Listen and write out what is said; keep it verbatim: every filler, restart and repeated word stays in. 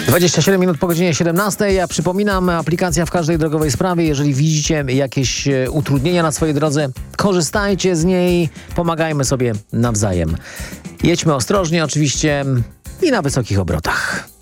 dwadzieścia siedem minut po godzinie siedemnastej. Ja przypominam, aplikacja w każdej drogowej sprawie. Jeżeli widzicie jakieś utrudnienia na swojej drodze, korzystajcie z niej, pomagajmy sobie nawzajem. Jedźmy ostrożnie oczywiście i na wysokich obrotach.